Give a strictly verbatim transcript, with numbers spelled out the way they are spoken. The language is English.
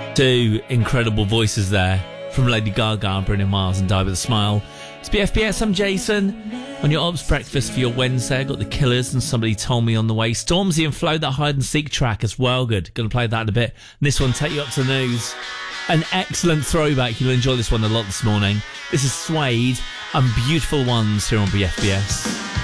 Two incredible voices there from Lady Gaga, Bruno Mars and Die With A Smile. It's B F B S, I'm Jason. On your Ops Breakfast for your Wednesday, I got The Killers and Somebody Told Me on the way. Stormzy and Flo, that hide and seek track as well, good. Gonna play that in a bit. And this one, Take You Up to the News. An excellent throwback. You'll enjoy this one a lot this morning. This is Suede and Beautiful Ones here on B F B S.